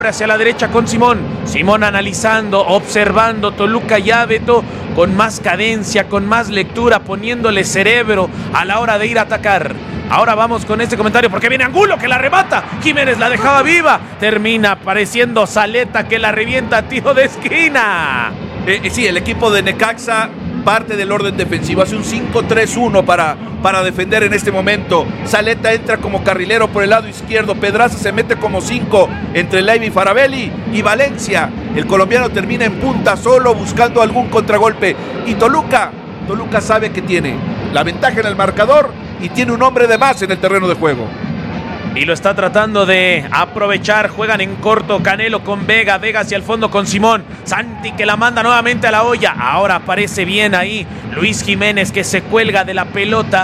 Hacia la derecha con Simón. Simón analizando, observando. Toluca ya, Beto, con más cadencia, con más lectura, poniéndole cerebro a la hora de ir a atacar. Ahora vamos con este comentario porque viene Angulo que la remata. Jiménez la dejaba viva. Termina apareciendo Zaleta que la revienta a tiro de esquina. Sí, el equipo de Necaxa parte del orden defensivo. Hace un 5-3-1 para defender en este momento. Zaleta entra como carrilero por el lado izquierdo. Pedraza se mete como 5 entre Leiva y Farabelli. Y Valencia, el colombiano, termina en punta solo buscando algún contragolpe. Y Toluca sabe que tiene la ventaja en el marcador y tiene un hombre de más en el terreno de juego. Y lo está tratando de aprovechar. Juegan en corto. Canelo con Vega. Vega hacia el fondo con Simón. Santi que la manda nuevamente a la olla. Ahora aparece bien ahí Luis Jiménez que se cuelga de la pelota.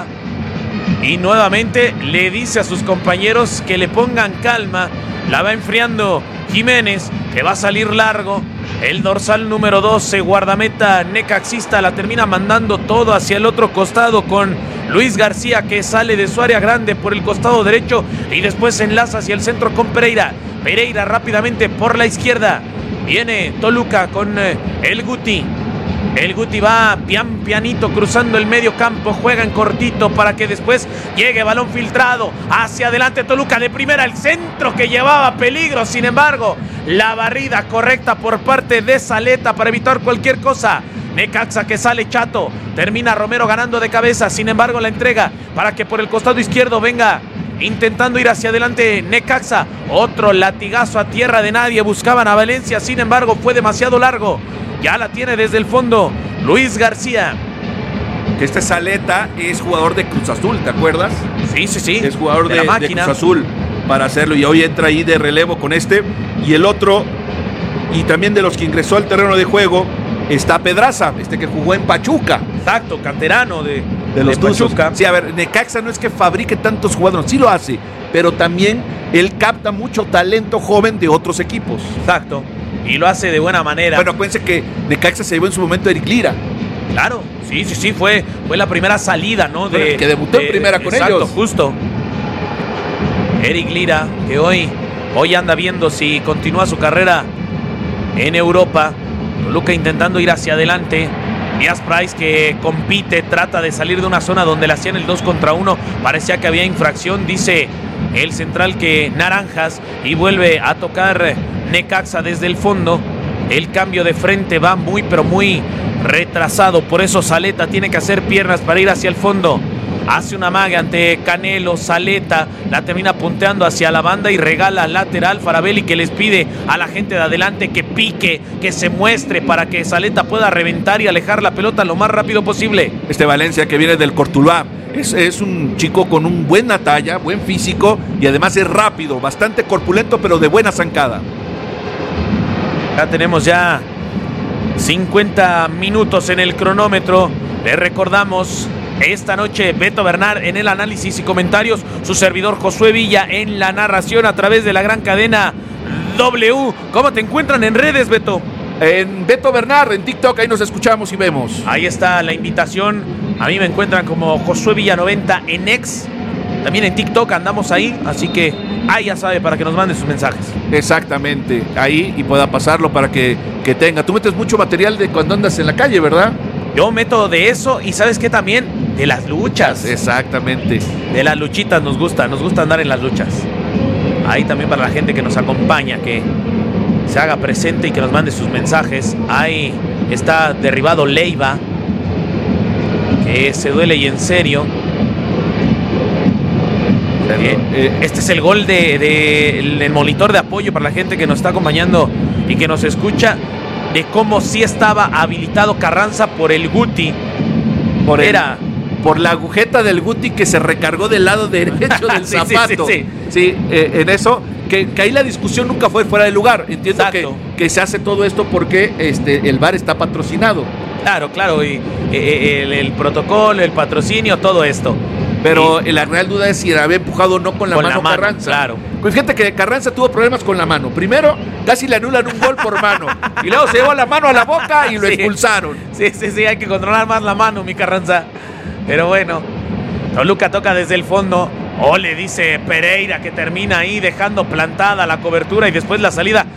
Y nuevamente le dice a sus compañeros que le pongan calma. La va enfriando Jiménez, que va a salir largo. El dorsal número 12, guardameta necaxista, la termina mandando todo hacia el otro costado con Luis García, que sale de su área grande por el costado derecho y después enlaza hacia el centro con Pereira. Pereira rápidamente por la izquierda. Viene Toluca con el Guti. El Guti va pianito cruzando el medio campo, juega en cortito para que después llegue balón filtrado hacia adelante. Toluca de primera, el centro que llevaba peligro. Sin embargo, la barrida correcta por parte de Zaleta para evitar cualquier cosa. Necaxa que sale chato, termina Romero ganando de cabeza. Sin embargo, la entrega para que por el costado izquierdo venga intentando ir hacia adelante Necaxa. Otro latigazo a tierra de nadie, buscaban a Valencia, sin embargo fue demasiado largo. Ya la tiene desde el fondo Luis García. Este Zaleta es jugador de Cruz Azul, ¿te acuerdas? Sí. Es jugador de máquina. Cruz Azul para hacerlo y hoy entra ahí de relevo con este. Y el otro, y también de los que ingresó al terreno de juego, está Pedraza, que jugó en Pachuca. Exacto, canterano de los Pachuca. Sí, a ver, Necaxa no es que fabrique tantos jugadores, sí lo hace, pero también él capta mucho talento joven de otros equipos. Exacto. Y lo hace de buena manera. Bueno, acuérdense que Necaxa se llevó en su momento a Eric Lira. Claro, sí, fue la primera salida, ¿no? Que debutó en primera con ellos. Exacto, justo. Eric Lira, que hoy anda viendo si continúa su carrera en Europa. Toluca intentando ir hacia adelante. Díaz Price que compite, trata de salir de una zona donde le hacían el 2 contra 1. Parecía que había infracción, dice el central que naranjas, y vuelve a tocar Necaxa desde el fondo. El cambio de frente va muy pero muy retrasado, por eso Zaleta tiene que hacer piernas para ir hacia el fondo. Hace una maga ante Canelo. Zaleta la termina punteando hacia la banda y regala lateral. Farabelli que les pide a la gente de adelante que pique, que se muestre para que Zaleta pueda reventar y alejar la pelota lo más rápido posible. Valencia que viene del Cortuluá es un chico con un buena talla, buen físico y además es rápido, bastante corpulento pero de buena zancada. Ya tenemos ya 50 minutos en el cronómetro. Les recordamos, esta noche Beto Bernard en el análisis y comentarios, su servidor Josué Villa en la narración a través de la gran cadena W. ¿Cómo te encuentran en redes, Beto? En Beto Bernard, en TikTok, ahí nos escuchamos y vemos. Ahí está la invitación. A mí me encuentran como Josué Villa 90 en X. También en TikTok andamos ahí, así que ahí ya sabe para que nos mande sus mensajes. Exactamente, ahí y pueda pasarlo para que tenga. Tú metes mucho material de cuando andas en la calle, ¿verdad? Yo meto de eso y ¿sabes qué también? De las luchas. Exactamente. De las luchitas nos gusta andar en las luchas. Ahí también para la gente que nos acompaña, que se haga presente y que nos mande sus mensajes. Ahí está derribado Leiva, que se duele y en serio. Este es el gol del monitor de apoyo para la gente que nos está acompañando y que nos escucha, de cómo sí estaba habilitado Carranza por el Guti. Por la agujeta del Guti que se recargó del lado derecho del zapato. Sí, en eso, que ahí la discusión nunca fue fuera de lugar. Entiendo que se hace todo esto porque el VAR está patrocinado. Claro, y el protocolo, el patrocinio, todo esto. Pero la real duda es si había empujado o no con la mano Carranza. Claro. Pues fíjate que Carranza tuvo problemas con la mano. Primero, casi le anulan un gol por mano. Y luego se llevó la mano a la boca y lo expulsaron. Sí, hay que controlar más la mano, mi Carranza. Pero bueno, Toluca toca desde el fondo. Le dice Pereira, que termina ahí dejando plantada la cobertura y después la salida